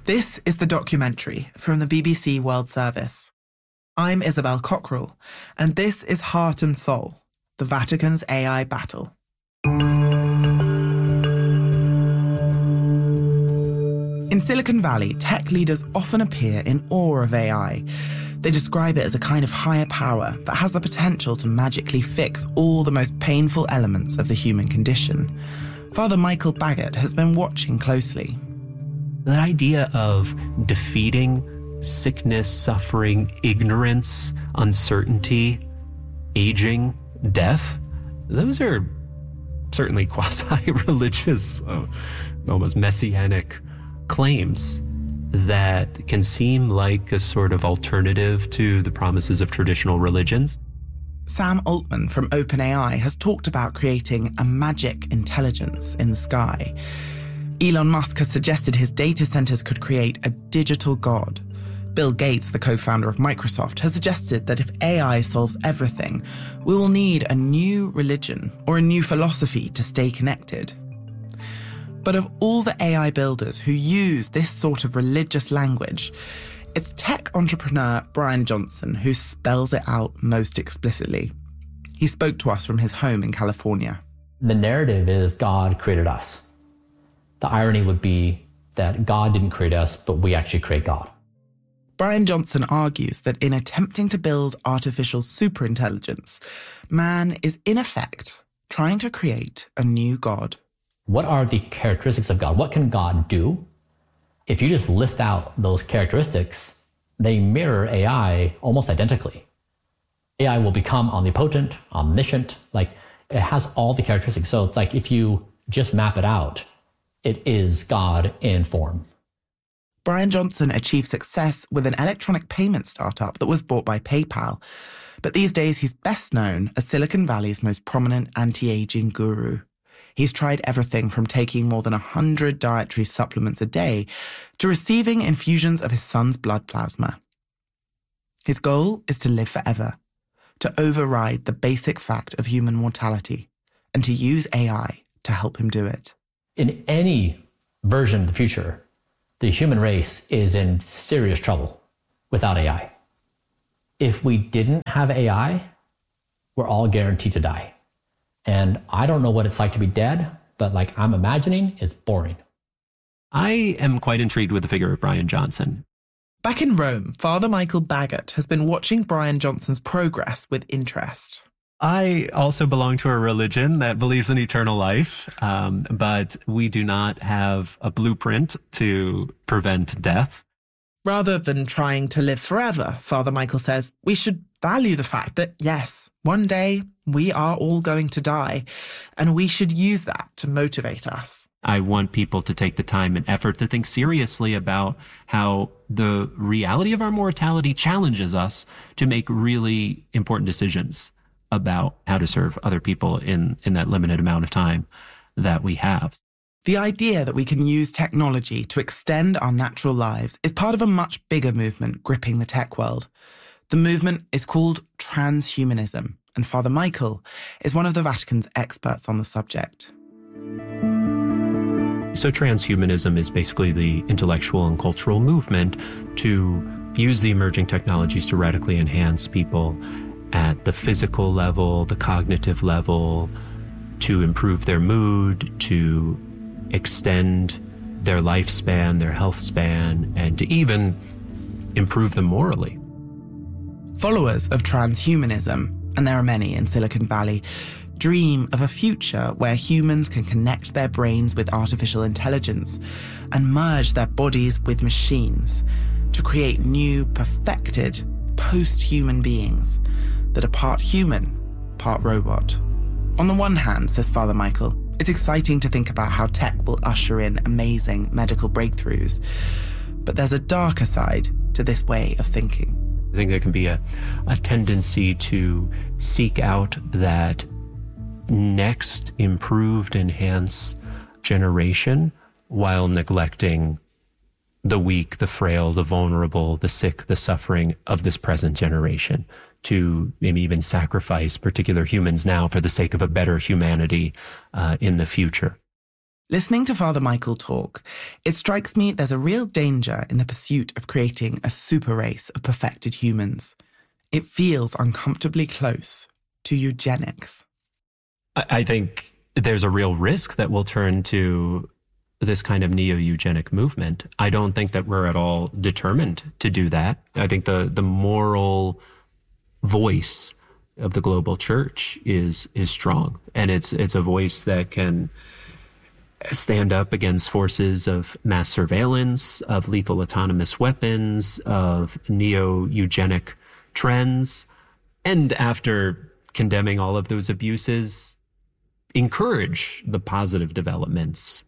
This is the documentary from the BBC World Service. I'm Isabel Cockrell, and this is Heart and Soul, the Vatican's AI battle. In Silicon Valley, tech leaders often appear in awe of AI. They describe it as a kind of higher power that has the potential to magically fix all the most painful elements of the human condition. Father Michael Baggott has been watching closely. That idea of defeating sickness, suffering, ignorance, uncertainty, aging, death, those are certainly quasi-religious, almost messianic claims that can seem like a sort of alternative to the promises of traditional religions. Sam Altman from OpenAI has talked about creating a magic intelligence in the sky. Elon Musk has suggested his data centers could create a digital god. Bill Gates, the co-founder of Microsoft, has suggested that if AI solves everything, we will need a new religion or a new philosophy to stay connected. But of all the AI builders who use this sort of religious language, it's tech entrepreneur Brian Johnson who spells it out most explicitly. He spoke to us from his home in California. The narrative is God created us. The irony would be that God didn't create us, but we actually create God. Brian Johnson argues that in attempting to build artificial superintelligence, man is in effect trying to create a new God. What are the characteristics of God? What can God do? If you just list out those characteristics, they mirror AI almost identically. AI will become omnipotent, omniscient, like it has all the characteristics. So it's like if you just map it out, it is God in form. Brian Johnson achieved success with an electronic payment startup that was bought by PayPal. But these days he's best known as Silicon Valley's most prominent anti-aging guru. He's tried everything from taking more than 100 dietary supplements a day to receiving infusions of his son's blood plasma. His goal is to live forever, to override the basic fact of human mortality, and to use AI to help him do it. In any version of the future, the human race is in serious trouble without AI. If we didn't have AI, we're all guaranteed to die. And I don't know what it's like to be dead, but like I'm imagining, it's boring. I am quite intrigued with the figure of Brian Johnson. Back in Rome, Father Michael Baggott has been watching Brian Johnson's progress with interest. I also belong to a religion that believes in eternal life, but we do not have a blueprint to prevent death. Rather than trying to live forever, Father Michael says, we should value the fact that, yes, one day we are all going to die, and we should use that to motivate us. I want people to take the time and effort to think seriously about how the reality of our mortality challenges us to make really important decisions about how to serve other people in that limited amount of time that we have. The idea that we can use technology to extend our natural lives is part of a much bigger movement gripping the tech world. The movement is called transhumanism, and Father Michael is one of the Vatican's experts on the subject. So transhumanism is basically the intellectual and cultural movement to use the emerging technologies to radically enhance people at the physical level, the cognitive level, to improve their mood, to extend their lifespan, their health span, and to even improve them morally. Followers of transhumanism, and there are many in Silicon Valley, dream of a future where humans can connect their brains with artificial intelligence and merge their bodies with machines to create new, perfected, post-human beings that are part human, part robot. On the one hand, says Father Michael, it's exciting to think about how tech will usher in amazing medical breakthroughs. But there's a darker side to this way of thinking. I think there can be a tendency to seek out that next improved, enhanced generation while neglecting the weak, the frail, the vulnerable, the sick, the suffering of this present generation, to maybe even sacrifice particular humans now for the sake of a better humanity in the future. Listening to Father Michael talk, it strikes me there's a real danger in the pursuit of creating a super race of perfected humans. It feels uncomfortably close to eugenics. I think there's a real risk that we'll turn to this kind of neo-eugenic movement. I don't think that we're at all determined to do that. I think the moral voice of the global church is strong, and it's a voice that can stand up against forces of mass surveillance, of lethal autonomous weapons, of neo-eugenic trends, and after condemning all of those abuses, encourage the positive developments.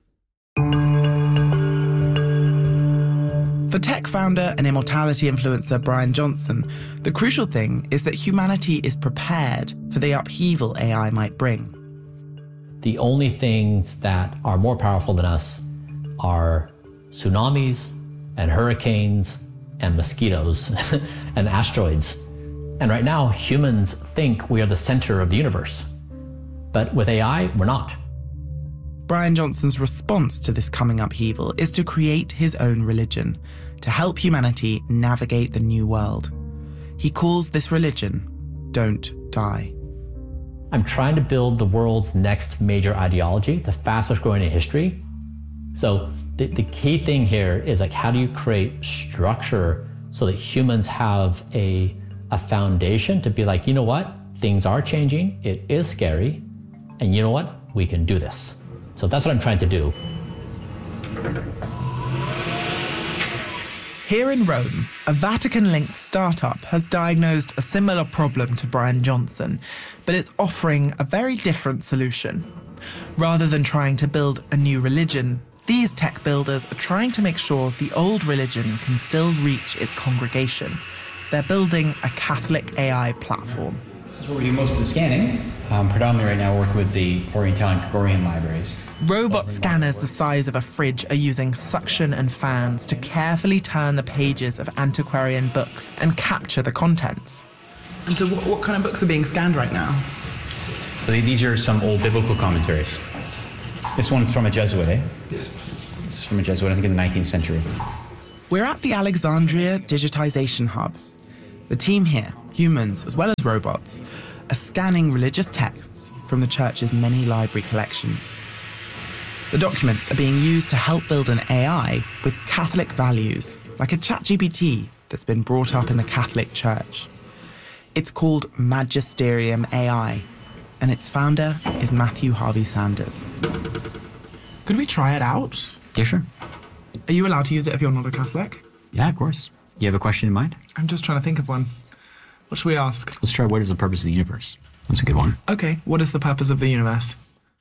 For tech founder and immortality influencer Brian Johnson, the crucial thing is that humanity is prepared for the upheaval AI might bring. The only things that are more powerful than us are tsunamis and hurricanes and mosquitoes and asteroids. And right now, humans think we are the center of the universe. But with AI, we're not. Brian Johnson's response to this coming upheaval is to create his own religion, to help humanity navigate the new world. He calls this religion Don't Die. I'm trying to build the world's next major ideology, the fastest growing in history. So the key thing here is like, how do you create structure so that humans have a foundation to be like, you know what, things are changing, it is scary, and you know what, we can do this. So that's what I'm trying to do. Here in Rome, a Vatican-linked startup has diagnosed a similar problem to Brian Johnson, but it's offering a very different solution. Rather than trying to build a new religion, these tech builders are trying to make sure the old religion can still reach its congregation. They're building a Catholic AI platform. This is where we do most of the scanning. Predominantly right now, work with the Oriental and Gregorian libraries. Robot scanners the size of a fridge are using suction and fans to carefully turn the pages of antiquarian books and capture the contents. And so what kind of books are being scanned right now? So these are some old biblical commentaries. This one's from a Jesuit, eh? Yes. This is from a Jesuit, I think in the 19th century. We're at the Alexandria Digitization Hub. The team here, humans as well as robots, are scanning religious texts from the church's many library collections. The documents are being used to help build an AI with Catholic values, like a ChatGPT that's been brought up in the Catholic Church. It's called Magisterium AI, and its founder is Matthew Harvey Sanders. Could we try it out? Yeah, sure. Are you allowed to use it if you're not a Catholic? Yeah, of course. You have a question in mind? I'm just trying to think of one. What should we ask? Let's try, what is the purpose of the universe? That's a good one. Okay, what is the purpose of the universe?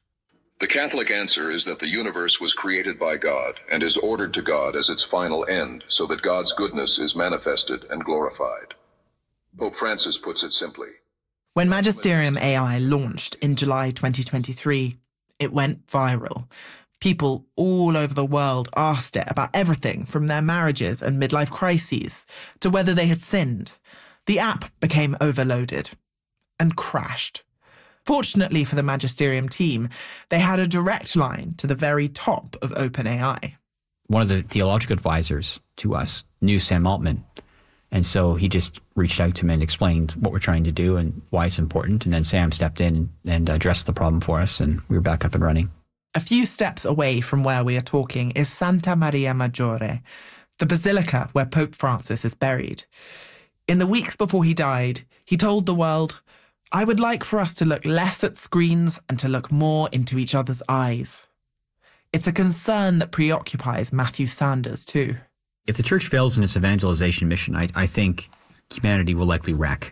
The Catholic answer is that the universe was created by God and is ordered to God as its final end, so that God's goodness is manifested and glorified. Pope Francis puts it simply. When Magisterium AI launched in July 2023, it went viral. People all over the world asked it about everything from their marriages and midlife crises to whether they had sinned. The app became overloaded and crashed. Fortunately for the Magisterium team, they had a direct line to the very top of OpenAI. One of the theological advisors to us knew Sam Altman. And so he just reached out to him and explained what we're trying to do and why it's important. And then Sam stepped in and addressed the problem for us, and we were back up and running. A few steps away from where we are talking is Santa Maria Maggiore, the basilica where Pope Francis is buried. In the weeks before he died, he told the world, "I would like for us to look less at screens and to look more into each other's eyes." It's a concern that preoccupies Matthew Sanders too. If the church fails in its evangelization mission, I think humanity will likely wreck.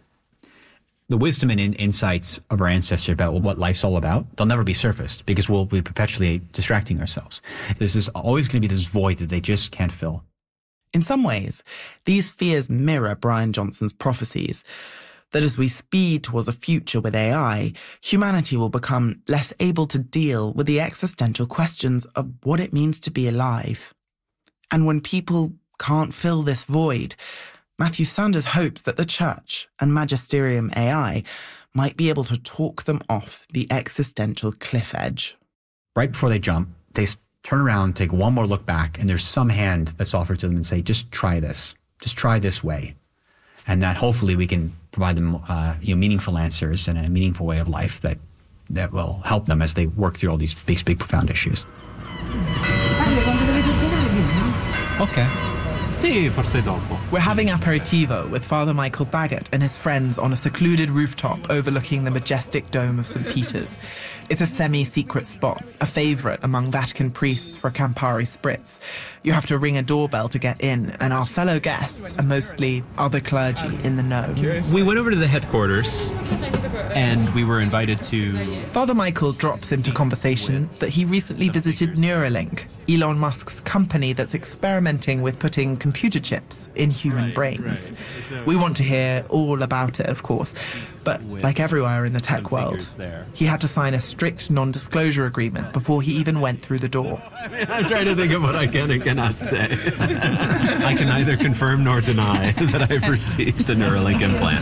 The wisdom and insights of our ancestors about what life's all about, they'll never be surfaced because we'll be perpetually distracting ourselves. There's always going to be this void that they just can't fill. In some ways, these fears mirror Brian Johnson's prophecies, that as we speed towards a future with AI, humanity will become less able to deal with the existential questions of what it means to be alive. And when people can't fill this void, Matthew Sanders hopes that the church and Magisterium AI might be able to talk them off the existential cliff edge. Right before they jump, they turn around, take one more look back, and there's some hand that's offered to them and say, just try this. Just try this way. And that hopefully we can provide them meaningful answers and a meaningful way of life that will help them as they work through all these big, profound issues. Okay. Sì, forse dopo. We're having aperitivo with Father Michael Baggett and his friends on a secluded rooftop overlooking the majestic dome of St. Peter's. It's a semi-secret spot, a favourite among Vatican priests for a Campari spritz. You have to ring a doorbell to get in, and our fellow guests are mostly other clergy in the know. We went over to the headquarters, and we were invited to... Father Michael drops into conversation that he recently visited Neuralink, Elon Musk's company that's experimenting with putting computer chips in human brains. We want to hear all about it, of course, but like everywhere in the tech world, he had to sign a strict non-disclosure agreement before he even went through the door. I'm trying to think of what I can and cannot say. I can neither confirm nor deny that I've received a Neuralink implant.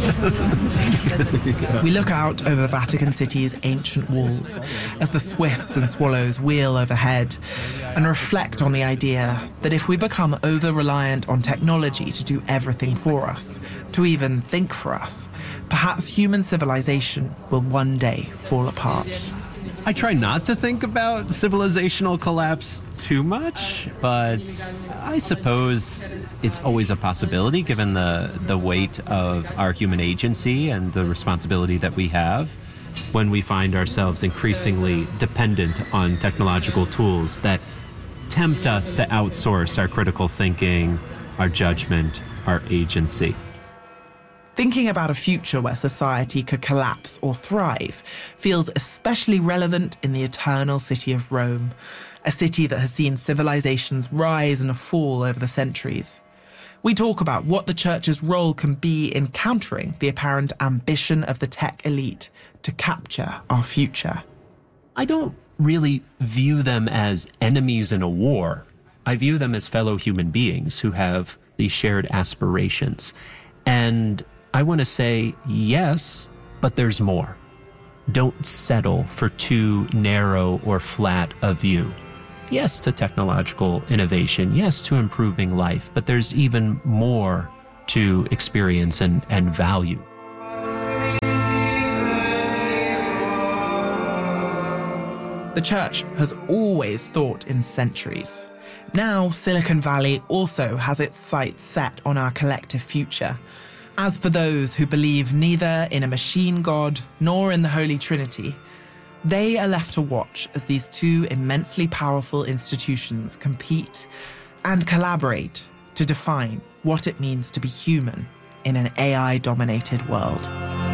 We look out over Vatican City's ancient walls as the swifts and swallows wheel overhead and reflect on the idea that if we become over-reliant on technology to do everything for us, to even think for us, perhaps human civilization will one day fall apart. I try not to think about civilizational collapse too much, but I suppose it's always a possibility given the weight of our human agency and the responsibility that we have when we find ourselves increasingly dependent on technological tools that tempt us to outsource our critical thinking, our judgment, our agency. Thinking about a future where society could collapse or thrive feels especially relevant in the eternal city of Rome, a city that has seen civilizations rise and fall over the centuries. We talk about what the church's role can be in countering the apparent ambition of the tech elite to capture our future. I don't really view them as enemies in a war. I view them as fellow human beings who have these shared aspirations. And I want to say yes, but there's more. Don't settle for too narrow or flat a view. Yes to technological innovation, yes to improving life, but there's even more to experience and value. The church has always thought in centuries. Now, Silicon Valley also has its sights set on our collective future. As for those who believe neither in a machine god nor in the Holy Trinity, they are left to watch as these two immensely powerful institutions compete and collaborate to define what it means to be human in an AI-dominated world.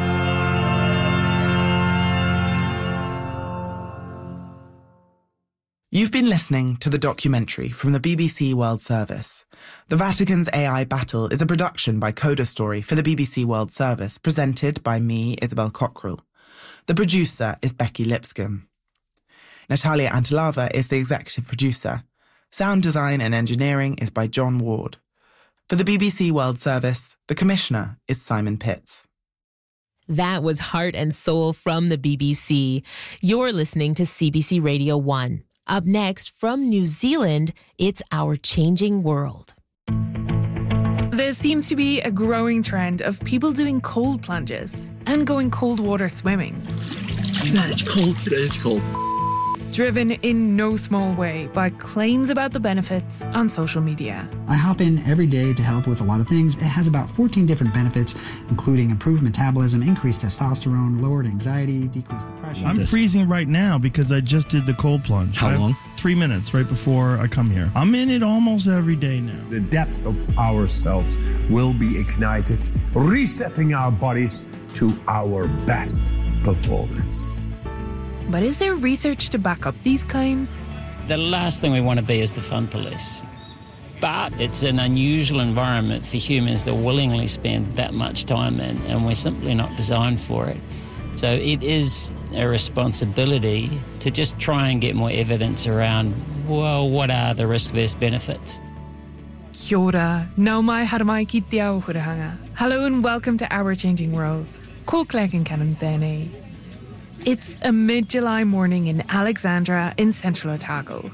You've been listening to the documentary from the BBC World Service. The Vatican's AI Battle is a production by Coda Story for the BBC World Service, presented by me, Isabel Cockrell. The producer is Becky Lipscomb. Natalia Antilava is the executive producer. Sound design and engineering is by John Ward. For the BBC World Service, the commissioner is Simon Pitts. That was Heart and Soul from the BBC. You're listening to CBC Radio 1. Up next, from New Zealand, it's Our Changing World. There seems to be a growing trend of people doing cold plunges and going cold water swimming. It's cold. It's cold. Driven in no small way by claims about the benefits on social media. I hop in every day to help with a lot of things. It has about 14 different benefits, including improved metabolism, increased testosterone, lowered anxiety, decreased depression. I'm freezing right now because I just did the cold plunge. How long? 3 minutes right before I come here. I'm in it almost every day now. The depth of ourselves will be ignited, resetting our bodies to our best performance. But is there research to back up these claims? The last thing we want to be is the fun police. But it's an unusual environment for humans to willingly spend that much time in, and we're simply not designed for it. So it is a responsibility to just try and get more evidence around, well, what are the risk-versus benefits? Kia ora, nau mai haramai ki te ao hurahanga. Hello and welcome to Our Changing World. Ko Clegg and Canon Thene. It's a mid-July morning in Alexandra in central Otago.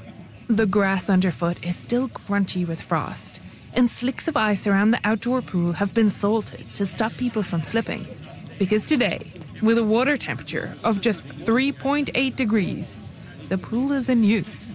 The grass underfoot is still crunchy with frost, and slicks of ice around the outdoor pool have been salted to stop people from slipping. Because today, with a water temperature of just 3.8 degrees, the pool is in use.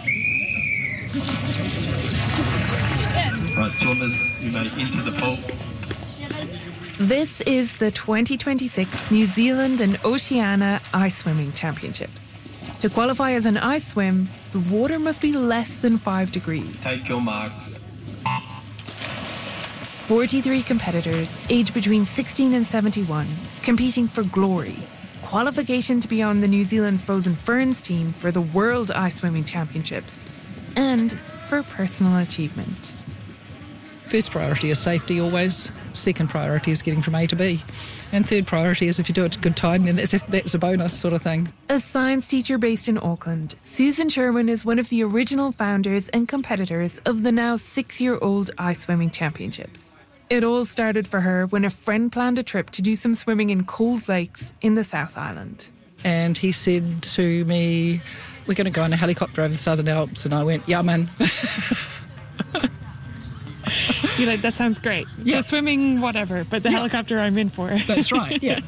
Right, swimmers, you may enter the pool. This is the 2026 New Zealand and Oceania Ice Swimming Championships. To qualify as an ice swim, the water must be less than 5 degrees. Take your marks. 43 competitors, aged between 16 and 71, competing for glory, qualification to be on the New Zealand Frozen Ferns team for the World Ice Swimming Championships, and for personal achievement. First priority is safety always. Second priority is getting from A to B. And third priority is if you do it at a good time, then that's a bonus sort of thing. A science teacher based in Auckland, Susan Sherwin is one of the original founders and competitors of the now 6-year-old Ice Swimming Championships. It all started for her when a friend planned a trip to do some swimming in cold lakes in the South Island. And he said to me, we're going to go on a helicopter over the Southern Alps. And I went, yeah, man. You're like, that sounds great. Yeah. The swimming, whatever, but the helicopter I'm in for. That's right, yeah.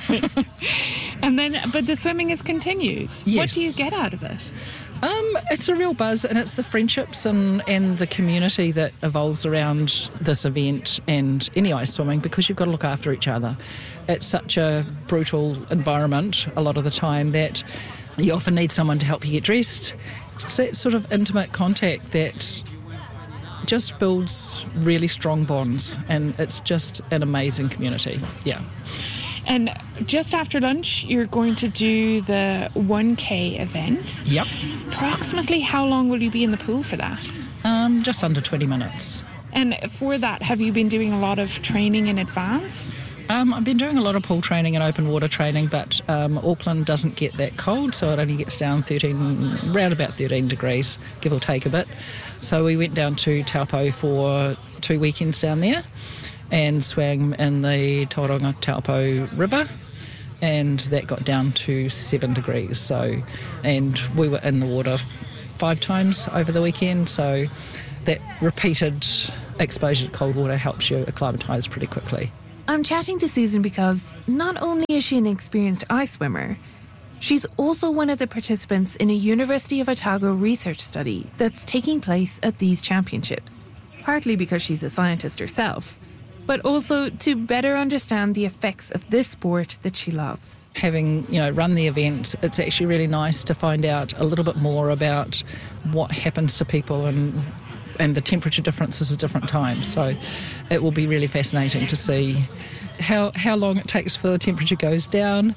But the swimming is continued. Yes. What do you get out of it? It's a real buzz, and it's the friendships and the community that evolves around this event and any ice swimming, because you've got to look after each other. It's such a brutal environment a lot of the time that you often need someone to help you get dressed. It's that sort of intimate contact that just builds really strong bonds, and it's just an amazing community. Yeah. And just after lunch, you're going to do the 1K event. Yep. Approximately how long will you be in the pool for that? Just under 20 minutes. And for that, have you been doing a lot of training in advance? I've been doing a lot of pool training and open water training, but Auckland doesn't get that cold, so it only gets down around about 13 degrees, give or take a bit. So we went down to Taupo for 2 weekends down there and swam in the Tauranga Taupo River, and that got down to 7 degrees. And we were in the water 5 times over the weekend, so that repeated exposure to cold water helps you acclimatise pretty quickly. I'm chatting to Susan because not only is she an experienced ice swimmer, she's also one of the participants in a University of Otago research study that's taking place at these championships, partly because she's a scientist herself, but also to better understand the effects of this sport that she loves. Having, run the event, it's actually really nice to find out a little bit more about what happens to people and the temperature differences at different times. So it will be really fascinating to see how long it takes for the temperature goes down.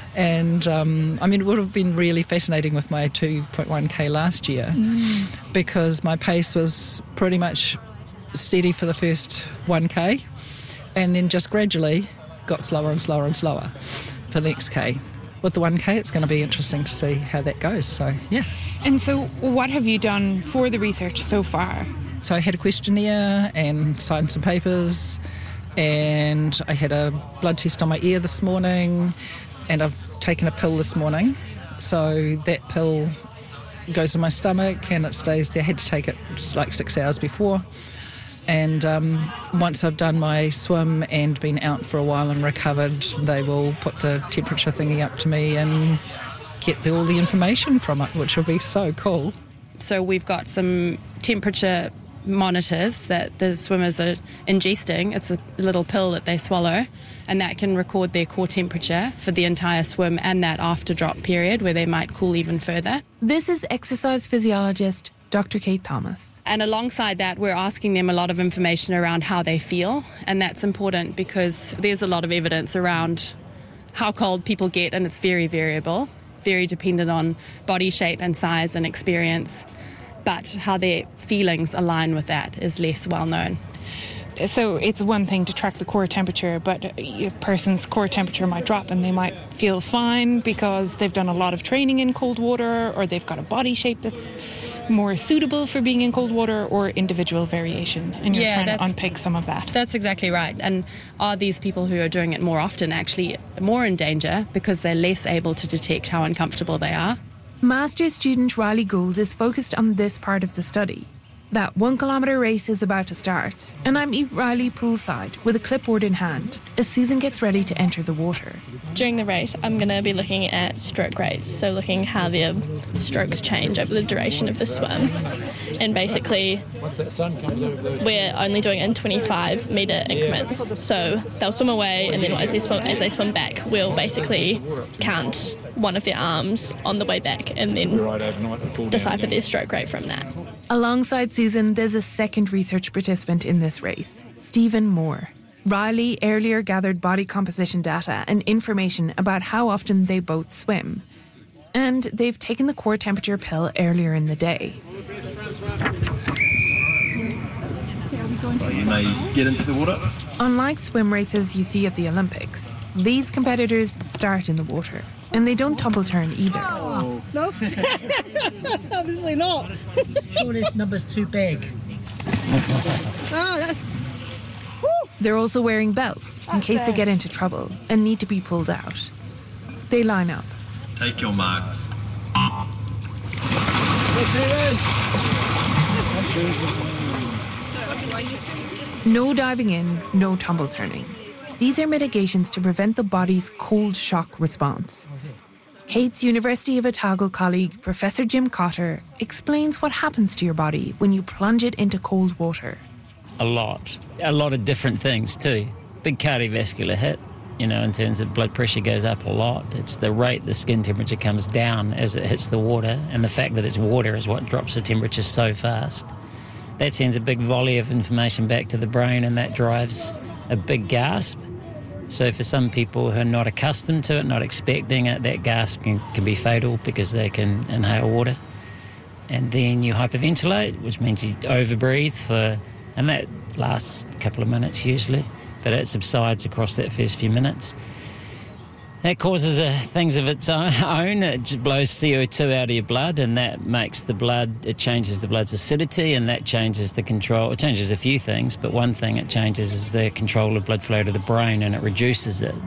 And it would have been really fascinating with my 2.1K last year because my pace was pretty much steady for the first 1K and then just gradually got slower and slower and slower for the next K. With the 1K, it's going to be interesting to see how that goes. So, yeah. And so what have you done for the research so far? So I had a questionnaire and signed some papers, and I had a blood test on my ear this morning, and I've taken a pill this morning. So that pill goes in my stomach and it stays there. I had to take it like 6 hours before. And once I've done my swim and been out for a while and recovered, they will put the temperature thingy up to me and get all the information from it, which will be so cool. So we've got some temperature monitors that the swimmers are ingesting. It's a little pill that they swallow, and that can record their core temperature for the entire swim and that after drop period where they might cool even further. This is exercise physiologist Dr. Kate Thomas. And alongside that, we're asking them a lot of information around how they feel, and that's important because there's a lot of evidence around how cold people get, and it's very variable, very dependent on body shape and size and experience, but how their feelings align with that is less well known. So it's one thing to track the core temperature, but a person's core temperature might drop and they might feel fine because they've done a lot of training in cold water, or they've got a body shape that's more suitable for being in cold water, or individual variation. And you're trying to unpick some of that. That's exactly right. And are these people who are doing it more often actually more in danger because they're less able to detect how uncomfortable they are? Master's student Riley Gould is focused on this part of the study. That 1 kilometre race is about to start, and I meet Riley poolside with a clipboard in hand as Susan gets ready to enter the water. During the race, I'm going to be looking at stroke rates, so looking how their strokes change over the duration of the swim. And basically, we're only doing it in 25-metre increments. So they'll swim away, and then as they swim back, we'll basically count one of their arms on the way back and then decipher their stroke rate from that. Alongside Susan, there's a second research participant in this race, Stephen Moore. Riley earlier gathered body composition data and information about how often they both swim. And they've taken the core temperature pill earlier in the day. Well, you may get into the water. Unlike swim races you see at the Olympics, these competitors start in the water, and they don't tumble turn either. Oh. No? Obviously not. Sure, this number's too big. Oh, that's... They're also wearing belts in case they get into trouble and need to be pulled out. They line up. Take your marks. No diving in, no tumble turning. These are mitigations to prevent the body's cold shock response. Kate's University of Otago colleague, Professor Jim Cotter, explains what happens to your body when you plunge it into cold water. A lot of different things too. Big cardiovascular hit, in terms of blood pressure goes up a lot. It's the rate the skin temperature comes down as it hits the water, and the fact that it's water is what drops the temperature so fast. That sends a big volley of information back to the brain, and that drives a big gasp. So for some people who are not accustomed to it, not expecting it, that gasp can be fatal because they can inhale water. And then you hyperventilate, which means you overbreathe and that lasts a couple of minutes usually, but it subsides across that first few minutes. That causes things of its own. It blows CO2 out of your blood, and that makes it changes the blood's acidity, and that changes the control. It changes a few things, but one thing it changes is the control of blood flow to the brain, and it reduces it.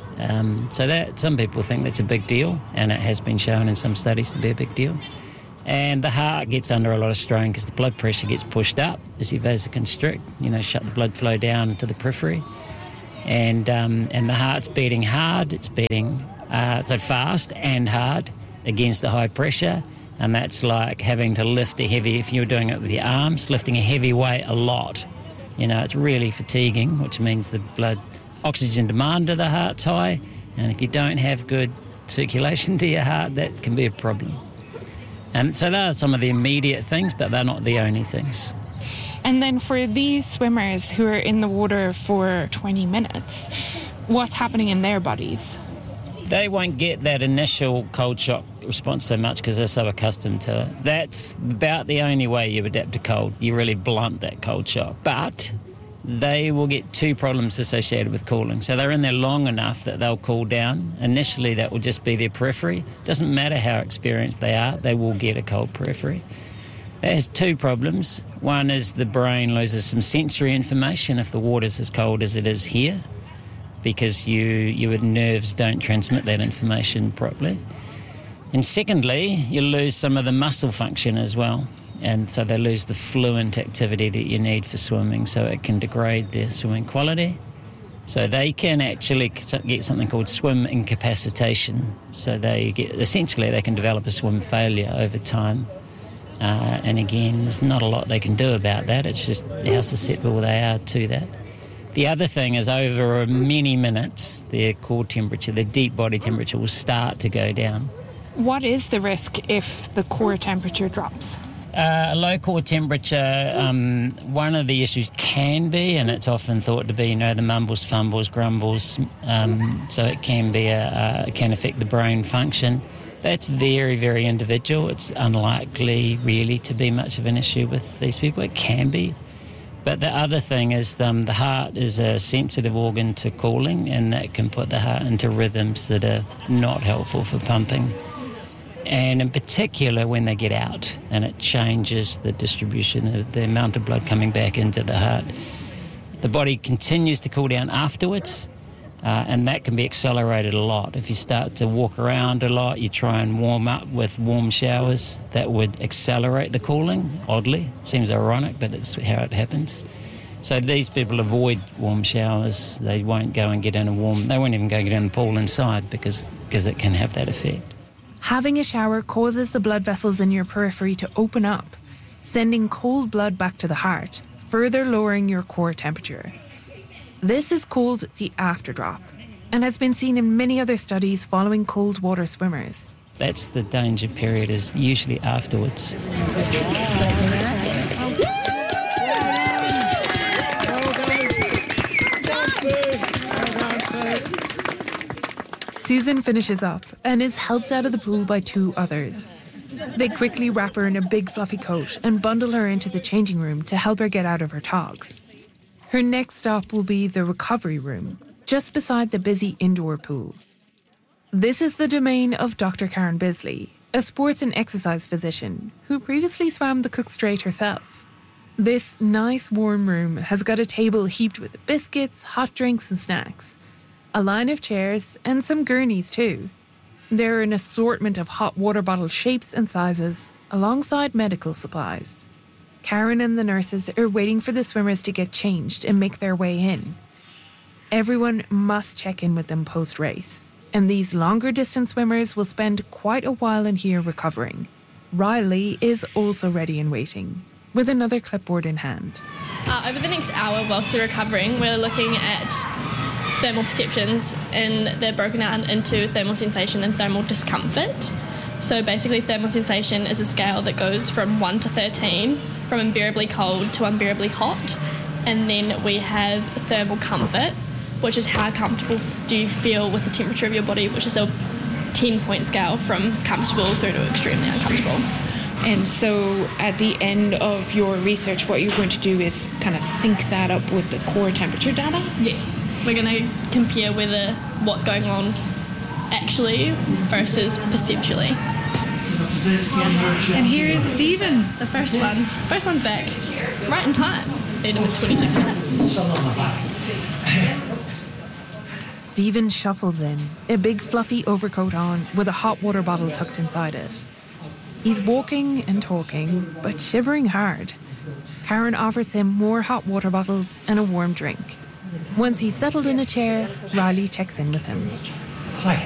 So that some people think that's a big deal, and it has been shown in some studies to be a big deal. And the heart gets under a lot of strain because the blood pressure gets pushed up as you vasoconstrict, shut the blood flow down to the periphery. And the heart's beating hard. It's beating so fast and hard against the high pressure, and that's like having to lift if you're doing it with your arms, lifting a heavy weight a lot. It's really fatiguing, which means the blood oxygen demand to the heart's high, and if you don't have good circulation to your heart, that can be a problem. And so there are some of the immediate things, but they're not the only things. And then for these swimmers who are in the water for 20 minutes, what's happening in their bodies? They won't get that initial cold shock response so much because they're so accustomed to it. That's about the only way you adapt to cold. You really blunt that cold shock. But they will get two problems associated with cooling. So they're in there long enough that they'll cool down. Initially, that will just be their periphery. Doesn't matter how experienced they are, they will get a cold periphery. That has two problems. One is the brain loses some sensory information if the water's as cold as it is here, because your nerves don't transmit that information properly. And secondly, you lose some of the muscle function as well. And so they lose the fluent activity that you need for swimming, so it can degrade their swimming quality. So they can actually get something called swim incapacitation. So they can develop a swim failure over time. And again, there's not a lot they can do about that. It's just how susceptible they are to that. The other thing is over many minutes, their core temperature, their deep body temperature will start to go down. What is the risk if the core temperature drops? Low core temperature, one of the issues can be, and it's often thought to be, the mumbles, fumbles, grumbles. So it can it can affect the brain function. That's very, very individual. It's unlikely really to be much of an issue with these people. It can be. But the other thing is the heart is a sensitive organ to cooling, and that can put the heart into rhythms that are not helpful for pumping. And in particular when they get out, and it changes the distribution of the amount of blood coming back into the heart. The body continues to cool down afterwards, And that can be accelerated a lot. If you start to walk around a lot, you try and warm up with warm showers, that would accelerate the cooling, oddly. It seems ironic, but it's how it happens. So these people avoid warm showers. They won't go and get in they won't even go get in the pool inside because it can have that effect. Having a shower causes the blood vessels in your periphery to open up, sending cold blood back to the heart, further lowering your core temperature. This is called the afterdrop and has been seen in many other studies following cold water swimmers. That's the danger period, is usually afterwards. Susan finishes up and is helped out of the pool by 2 others. They quickly wrap her in a big fluffy coat and bundle her into the changing room to help her get out of her togs. Her next stop will be the recovery room, just beside the busy indoor pool. This is the domain of Dr. Karen Bisley, a sports and exercise physician who previously swam the Cook Strait herself. This nice warm room has got a table heaped with biscuits, hot drinks and snacks, a line of chairs and some gurneys too. There are an assortment of hot water bottle shapes and sizes, alongside medical supplies. Karen and the nurses are waiting for the swimmers to get changed and make their way in. Everyone must check in with them post-race, and these longer distance swimmers will spend quite a while in here recovering. Riley is also ready and waiting, with another clipboard in hand. Over the next hour, whilst they're recovering, we're looking at thermal perceptions, and they're broken out into thermal sensation and thermal discomfort. So basically, thermal sensation is a scale that goes from 1 to 13, from unbearably cold to unbearably hot. And then we have thermal comfort, which is how comfortable do you feel with the temperature of your body, which is a 10-point scale from comfortable through to extremely uncomfortable. And so at the end of your research, what you're going to do is kind of sync that up with the core temperature data? Yes, we're going to compare whether what's going on actually versus perceptually. And here is Stephen. The first one. First one's back. Right in time. 8 minutes 26 minutes. Stephen shuffles in, a big fluffy overcoat on with a hot water bottle tucked inside it. He's walking and talking, but shivering hard. Karen offers him more hot water bottles and a warm drink. Once he's settled in a chair, Riley checks in with him.